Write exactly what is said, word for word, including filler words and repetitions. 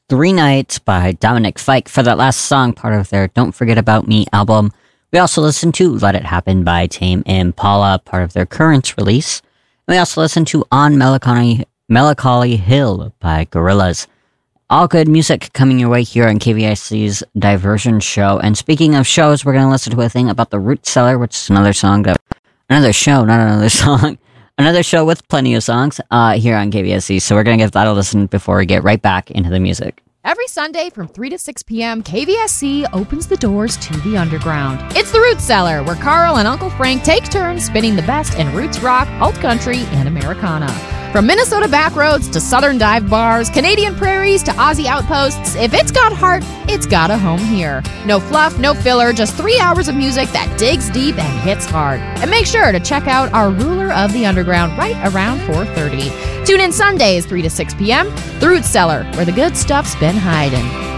Three Nights by Dominic Fike for that last song, part of their Don't Forget About Me album. We also listened to Let It Happen by Tame Impala, part of their current release. And we also listened to On Melancholy, Melancholy Hill by Gorillaz. All good music coming your way here on K V I C's Diversion Show. And speaking of shows, we're going to listen to a thing about the Root Cellar, which is another song that... Another show, not another song. Another show with plenty of songs uh, here on K V S C. So we're going to give that a listen before we get right back into the music. Every Sunday from three to six p.m., K V S C opens the doors to the underground. It's the Root Cellar, where Carl and Uncle Frank take turns spinning the best in roots rock, alt country, and Americana. From Minnesota backroads to southern dive bars, Canadian prairies to Aussie outposts, if it's got heart, it's got a home here. No fluff, no filler, just three hours of music that digs deep and hits hard. And make sure to check out our Ruler of the Underground right around four thirty. Tune in Sundays, three to six p.m., The Root Cellar, where the good stuff's been hiding.